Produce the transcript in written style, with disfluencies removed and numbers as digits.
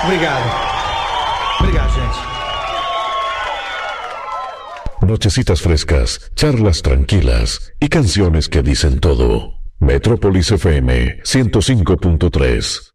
Obrigado. Obrigado, gente. Nochecitas frescas, charlas tranquilas y canciones que dicen todo. Metrópolis FM 105.3